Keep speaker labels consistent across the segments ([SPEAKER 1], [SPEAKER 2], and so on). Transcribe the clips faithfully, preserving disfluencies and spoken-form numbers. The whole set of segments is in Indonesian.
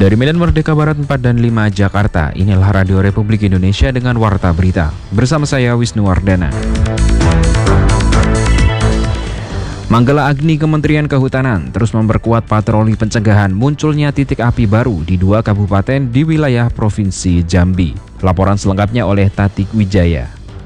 [SPEAKER 1] Dari Medan Merdeka Barat empat dan lima Jakarta, inilah Radio Republik Indonesia dengan Warta Berita. Bersama saya Wisnu Wardana. Manggala Agni Kementerian Kehutanan terus memperkuat patroli pencegahan munculnya titik api baru di dua kabupaten di wilayah Provinsi Jambi. Laporan selengkapnya oleh Tatik Wijaya.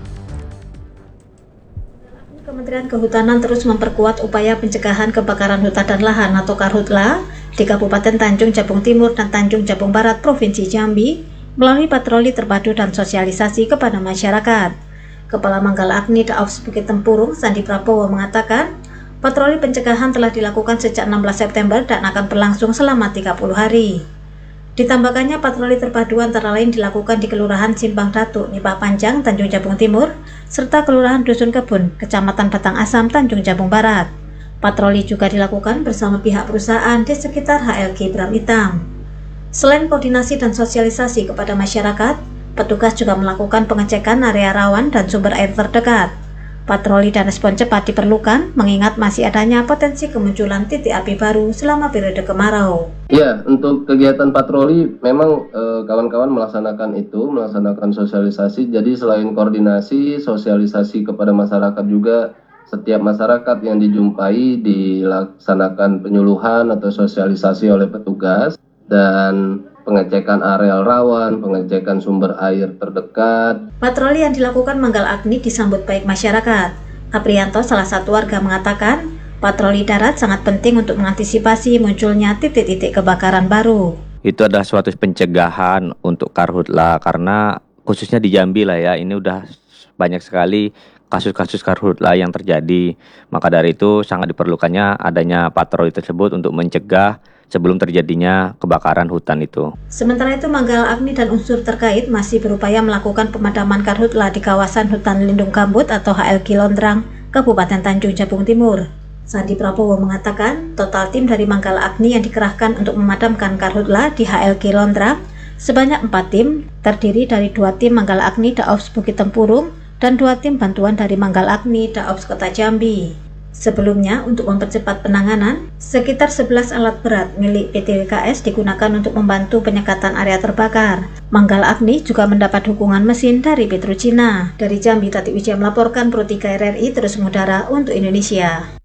[SPEAKER 2] Kementerian Kehutanan terus memperkuat upaya pencegahan kebakaran hutan dan lahan atau Karhutla di Kabupaten Tanjung Jabung Timur dan Tanjung Jabung Barat, Provinsi Jambi, melalui patroli terpadu dan sosialisasi kepada masyarakat. Kepala Manggala Agni Daops Bukit Tempurung, Sandi Prabowo, mengatakan, patroli pencegahan telah dilakukan sejak enam belas September dan akan berlangsung selama tiga puluh hari. Ditambahkannya, patroli terpadu antara lain dilakukan di Kelurahan Simpang Datuk, Nipah Panjang, Tanjung Jabung Timur, serta Kelurahan Dusun Kebun, Kecamatan Batang Asam, Tanjung Jabung Barat. Patroli juga dilakukan bersama pihak perusahaan di sekitar H L G Bram Hitam. Selain koordinasi dan sosialisasi kepada masyarakat, petugas juga melakukan pengecekan area rawan dan sumber air terdekat. Patroli dan respon cepat diperlukan mengingat masih adanya potensi kemunculan titik api baru selama periode kemarau.
[SPEAKER 3] Ya, untuk kegiatan patroli memang eh, kawan-kawan melaksanakan itu, melaksanakan sosialisasi. Jadi selain koordinasi, sosialisasi kepada masyarakat juga, setiap masyarakat yang dijumpai dilaksanakan penyuluhan atau sosialisasi oleh petugas dan pengecekan areal rawan, pengecekan sumber air terdekat.
[SPEAKER 2] Patroli yang dilakukan Manggala Agni disambut baik masyarakat. Aprianto, salah satu warga, mengatakan patroli darat sangat penting untuk mengantisipasi munculnya titik-titik kebakaran baru.
[SPEAKER 4] Itu adalah suatu pencegahan untuk Karhutla karena khususnya di Jambi lah ya, ini udah banyak sekali kasus-kasus Karhutla yang terjadi. Maka dari itu sangat diperlukannya adanya patroli tersebut untuk mencegah sebelum terjadinya kebakaran hutan itu.
[SPEAKER 2] Sementara itu, Manggala Agni dan unsur terkait masih berupaya melakukan pemadaman Karhutla di kawasan hutan lindung gambut atau H L G Londrang, Kabupaten Tanjung Jabung Timur. Sandi Prabowo mengatakan, total tim dari Manggala Agni yang dikerahkan untuk memadamkan Karhutla di H L G Londrang sebanyak empat tim, terdiri dari dua tim Manggala Agni Daops Bukit Tempurung dan dua tim bantuan dari Manggala Agni Daops Kota Jambi. Sebelumnya, untuk mempercepat penanganan, sekitar sebelas alat berat milik P T W K S digunakan untuk membantu penyekatan area terbakar. Manggala Agni juga mendapat dukungan mesin dari Petrocina. Dari Jambi, Tatik Wijaya melaporkan Pro tiga R R I terus mengudara untuk Indonesia.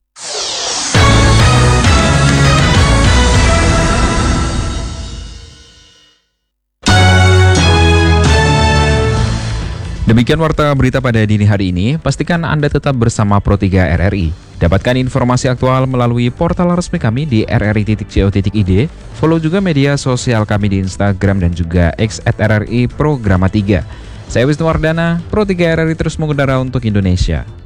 [SPEAKER 1] Demikian Warta Berita pada dini hari ini. Pastikan Anda tetap bersama Pro tiga R R I. Dapatkan informasi aktual melalui portal resmi kami di r r i titik co titik i d. Follow juga media sosial kami di Instagram dan juga X at R R I Programa tiga. Saya Wisnu Wardana, Pro tiga R R I terus mengudara untuk Indonesia.